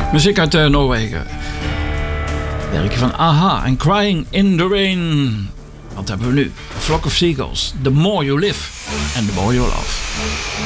Muziek uit Noorwegen. Werkje van Aha en Crying in the Rain. Wat hebben we nu? A Flock of Seagulls. The More You Live and The More You Love.